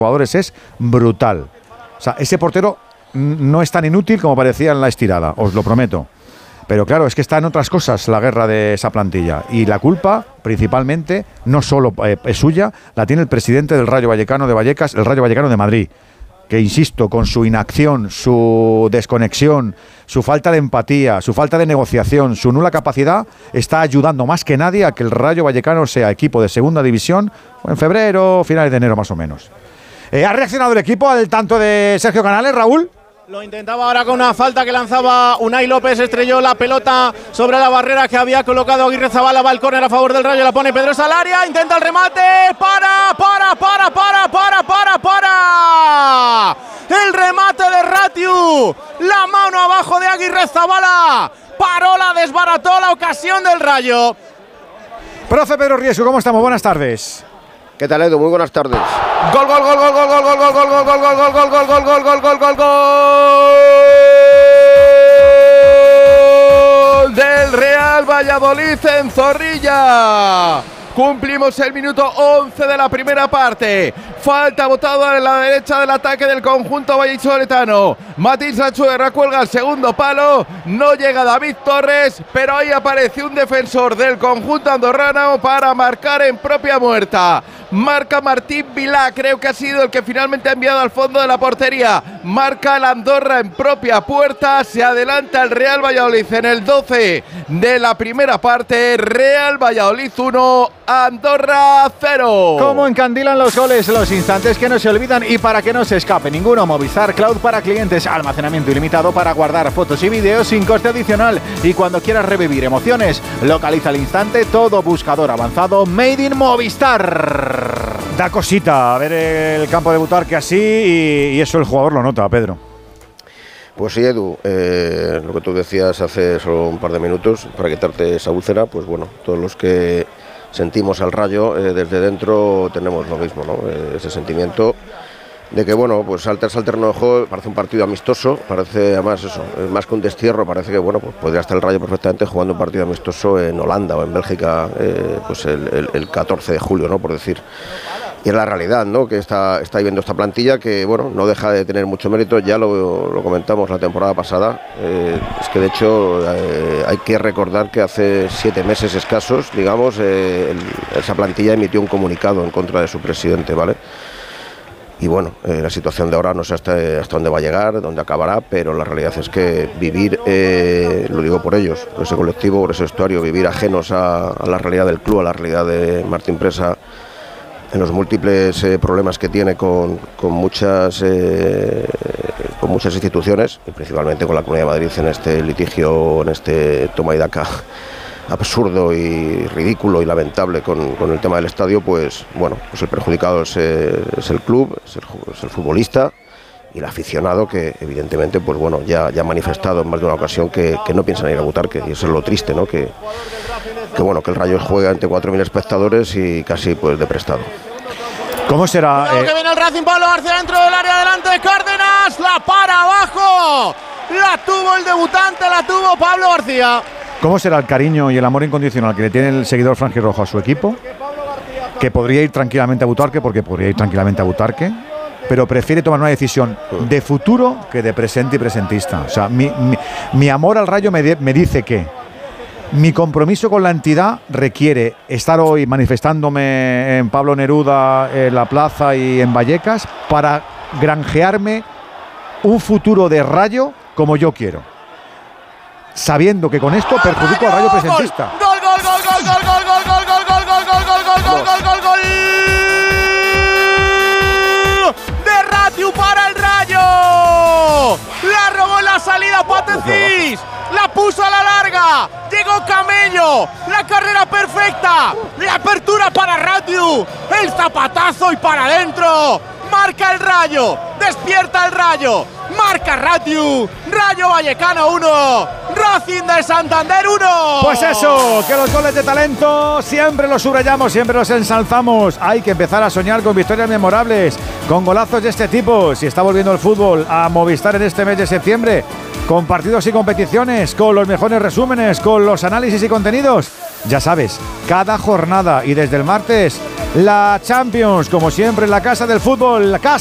jugadores es brutal. O sea, ese portero no es tan inútil como parecía en la estirada, os lo prometo. Pero claro, es que está en otras cosas la guerra de esa plantilla. Y la culpa, principalmente, no solo es suya, la tiene el presidente del Rayo Vallecano de Vallecas, el Rayo Vallecano de Madrid. Que, insisto, con su inacción, su desconexión, su falta de empatía, su falta de negociación, su nula capacidad, está ayudando más que nadie a que el Rayo Vallecano sea equipo de segunda división en febrero, finales de enero más o menos. ¿Ha reaccionado el equipo al tanto de Sergio Canales, Raúl? Lo intentaba ahora con una falta que lanzaba Unai López, estrelló la pelota sobre la barrera que había colocado Aguirrezabala, va el córner a favor del Rayo, la pone Pedrosa al área, intenta el remate, para. El remate de Ratiu, la mano abajo de Aguirrezabala, paró, la desbarató la ocasión del Rayo. Profe Pedro Riesco, ¿cómo estamos? Buenas tardes. ¿Qué tal, Edu? Muy buenas tardes. Gol del Real Valladolid en Zorrilla. Cumplimos el minuto 11 de la primera parte. Falta botada en la derecha del ataque del conjunto vallisoletano. Matías Lachuerra cuelga el segundo palo. No llega David Torres, pero ahí aparece un defensor del conjunto andorrano para marcar en propia muerta. Marca Martín Vilá, creo que ha sido el que finalmente ha enviado al fondo de la portería. Marca el Andorra en propia puerta. Se adelanta el Real Valladolid en el 12 de la primera parte. Real Valladolid 1, Andorra 0. ¿Cómo encandilan los goles? Los instantes que no se olvidan y para que no se escape ninguno. Movistar Cloud para clientes. Almacenamiento ilimitado para guardar fotos y vídeos sin coste adicional. Y cuando quieras revivir emociones, localiza al instante todo buscador avanzado Made in Movistar. Da cosita a ver el campo de Butarque así y eso el jugador lo nota, Pedro. Pues sí, Edu, lo que tú decías hace solo un par de minutos, para quitarte esa úlcera, pues bueno, todos los que sentimos al Rayo desde dentro tenemos lo mismo, ¿no? Ese sentimiento de que, bueno, pues al terreno de juego parece un partido amistoso, parece además eso, más que un destierro, parece que, bueno, pues podría estar el Rayo perfectamente jugando un partido amistoso en Holanda o en Bélgica, pues el 14 de julio, ¿no? Por decir. Y es la realidad, ¿no? Que está viviendo esta plantilla que, bueno, no deja de tener mucho mérito, ya lo comentamos la temporada pasada, es que de hecho hay que recordar que hace 7 meses escasos, digamos, esa plantilla emitió un comunicado en contra de su presidente, ¿vale? Y bueno, la situación de ahora no sé hasta dónde va a llegar, dónde acabará, pero la realidad es que vivir, lo digo por ellos, por ese colectivo, por ese vestuario, vivir ajenos a la realidad del club, a la realidad de Martín Presa, en los múltiples problemas que tiene con muchas instituciones, y principalmente con la Comunidad de Madrid en este litigio, en este toma y daca absurdo y ridículo y lamentable con el tema del estadio, pues bueno, pues el perjudicado es el club, es el futbolista y el aficionado que evidentemente pues bueno ya ha manifestado en más de una ocasión que no piensan ir a Butarque, y eso es lo triste, ¿no? Que bueno, que el Rayo juega ante 4.000 espectadores y casi pues de prestado. ¿Cómo será? Que viene el Racing, Pablo García dentro del área, delante de Cárdenas, la para abajo, la tuvo el debutante, la tuvo Pablo García. ¿Cómo será el cariño y el amor incondicional que le tiene el seguidor franjirrojo a su equipo? Que podría ir tranquilamente a Butarque, pero prefiere tomar una decisión de futuro que de presente y presentista. O sea, mi amor al Rayo me dice que mi compromiso con la entidad requiere estar hoy manifestándome en Pablo Neruda, en la plaza y en Vallecas para granjearme un futuro de Rayo como yo quiero, sabiendo que con esto perjudico al Rayo presentista. ¡Gol! De Ratiu para el Rayo. La robó en la salida Patecís. La puso a la larga. Llegó Camello. La carrera perfecta. La apertura para Ratiu. El zapatazo y para adentro. Marca el Rayo. Despierta el Rayo. Marca Ratiu. Rayo Vallecano 1. Racing de Santander 1. Pues eso, que los goles de talento siempre los subrayamos, siempre los ensalzamos. Hay que empezar a soñar con victorias memorables, con golazos de este tipo. Si está volviendo el fútbol a Movistar en este mes de septiembre, con partidos y competiciones, con los mejores resúmenes, con los análisis y contenidos, ya sabes, cada jornada y desde el martes la Champions, como siempre en la casa del fútbol, la casa